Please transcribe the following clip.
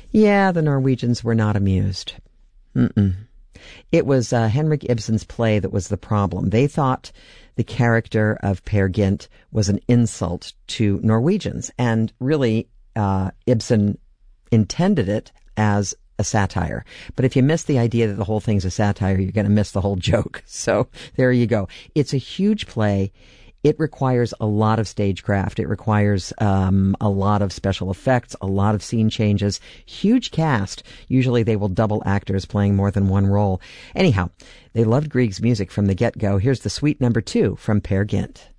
Yeah, the Norwegians were not amused. Mm-mm. It was Henrik Ibsen's play that was the problem. They thought the character of Peer Gynt was an insult to Norwegians, and really Ibsen intended it as a satire. But if you miss the idea that the whole thing's a satire, you're going to miss the whole joke. So there you go. It's a huge play. It requires a lot of stagecraft. It requires a lot of special effects, a lot of scene changes, huge cast. Usually they will double actors playing more than one role. Anyhow, they loved Grieg's music from the get-go. Here's the suite number 2 from Peer Gynt.